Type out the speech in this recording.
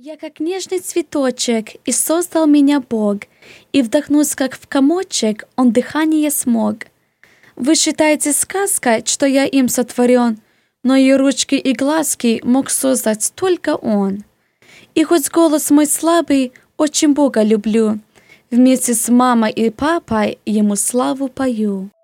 Я как нежный цветочек, и создал меня Бог, и вдохнуть, как в комочек, Он дыхание смог. Вы считаете сказкой, что я им сотворен, но ее ручки и глазки мог создать только Он. И хоть голос мой слабый, очень Бога люблю, вместе с мамой и папой Ему славу пою.